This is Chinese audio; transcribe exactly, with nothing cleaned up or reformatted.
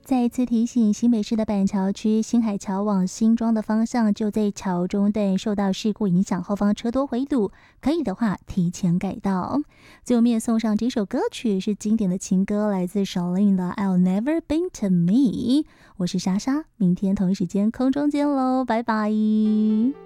再一次提醒，新北市的板桥区新海桥往新庄的方向，就在桥中段受到事故影响，后方车多回堵，可以的话提前改道。最后面送上这首歌曲，是经典的情歌，来自小林的 I'll Never Been to Me。我是莎莎，明天同一时间空中见喽，拜拜。